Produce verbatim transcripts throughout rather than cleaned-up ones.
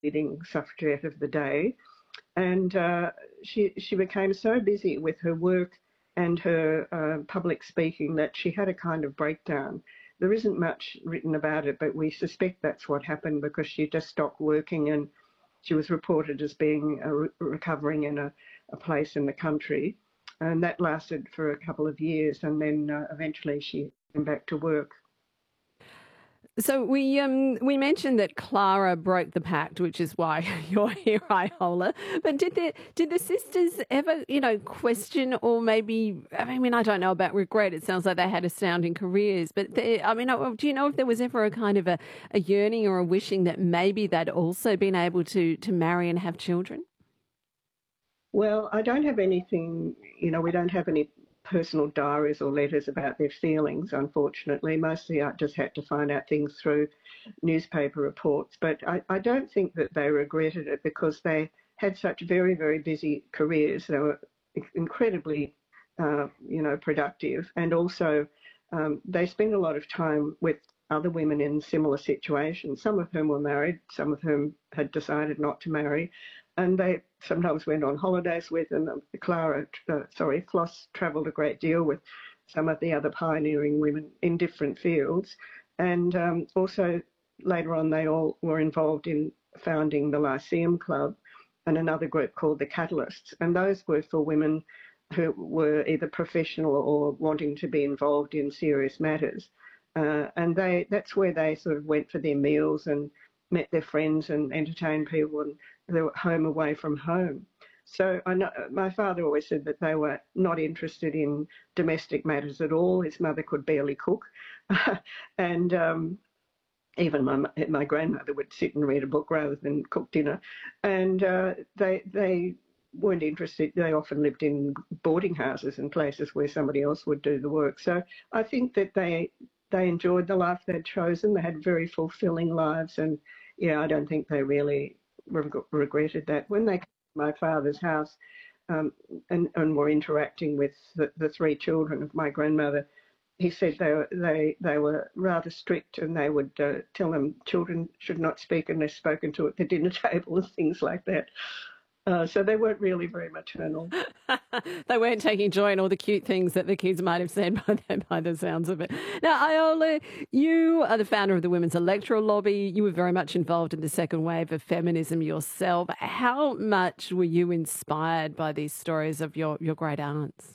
leading suffragette of the day. And uh, she, she became so busy with her work and her uh, public speaking that she had a kind of breakdown. There isn't much written about it, but we suspect that's what happened because she just stopped working, and she was reported as being uh, re- recovering in a, a place in the country. And that lasted for a couple of years, and then uh, eventually she came back to work. So we um we mentioned that Clara broke the pact, which is why you're here, Iola. But did the did the sisters ever, you know, question or maybe? I mean, I don't know about regret. It sounds like they had astounding careers, but they, I mean, do you know if there was ever a kind of a, a yearning or a wishing that maybe they'd also been able to to marry and have children? Well, I don't have anything, you know, we don't have any personal diaries or letters about their feelings, unfortunately. Mostly I just had to find out things through newspaper reports. But I, I don't think that they regretted it because they had such very, very busy careers. They were incredibly, uh, you know, productive. And also um, they spent a lot of time with other women in similar situations, some of whom were married, some of whom had decided not to marry, and they sometimes went on holidays with, and Clara, uh, sorry, Floss travelled a great deal with some of the other pioneering women in different fields. And um, also later on, they all were involved in founding the Lyceum Club and another group called the Catalysts. And those were for women who were either professional or wanting to be involved in serious matters. Uh, and they that's where they sort of went for their meals and met their friends and entertained people, and they were home away from home. So I know, my father always said that they were not interested in domestic matters at all. His mother could barely cook. and um, even my, my grandmother would sit and read a book rather than cook dinner. And uh, they, they weren't interested. They often lived in boarding houses and places where somebody else would do the work. So I think that they they enjoyed the life they'd chosen. They had very fulfilling lives, and yeah, I don't think they really reg- regretted that. When they came to my father's house um, and, and were interacting with the, the three children of my grandmother, he said they were, they, they were rather strict, and they would uh, tell them children should not speak unless spoken to at the dinner table and things like that. Uh, so they weren't really very maternal. They weren't taking joy in all the cute things that the kids might have said by the, by the sounds of it. Now, Iola, you are the founder of the Women's Electoral Lobby. You were very much involved in the second wave of feminism yourself. How much were you inspired by these stories of your, your great aunts?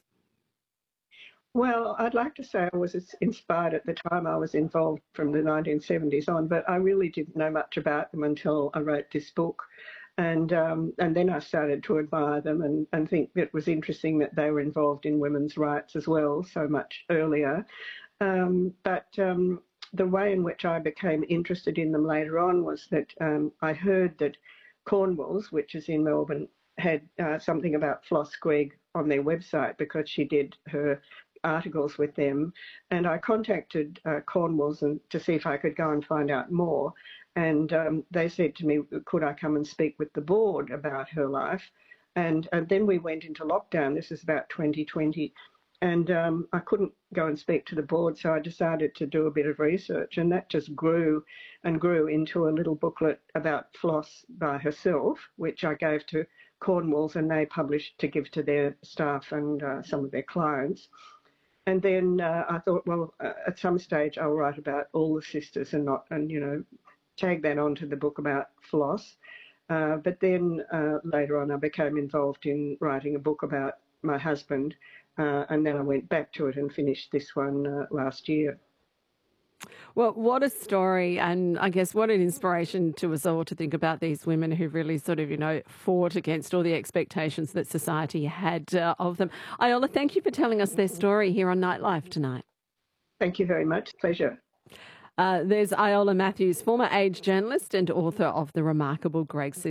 Well, I'd like to say I was inspired at the time I was involved from the nineteen seventies on, but I really didn't know much about them until I wrote this book. And um, and then I started to admire them and, and think that it was interesting that they were involved in women's rights as well so much earlier. Um, but um, the way in which I became interested in them later on was that um, I heard that Cornwalls, which is in Melbourne, had uh, something about Floss Gregg on their website because she did her articles with them. And I contacted uh, Cornwalls and, to see if I could go and find out more. And um, they said to me, could I come and speak with the board about her life? And, and then we went into lockdown. This is about twenty twenty. And um, I couldn't go and speak to the board, so I decided to do a bit of research. And that just grew and grew into a little booklet about Floss by herself, which I gave to Cornwalls, and they published to give to their staff and uh, some of their clients. And then uh, I thought, well, uh, at some stage I'll write about all the sisters and not, and you know, tag that onto the book about Floss. Uh, but then uh, later on I became involved in writing a book about my husband, uh, and then I went back to it and finished this one uh, last year. Well, what a story, and I guess what an inspiration to us all to think about these women who really sort of, you know, fought against all the expectations that society had uh, of them. Iola, thank you for telling us their story here on Nightlife tonight. Thank you very much. Pleasure. Uh, there's Iola Matthews, former Age journalist and author of The Remarkable Gregg Sisters.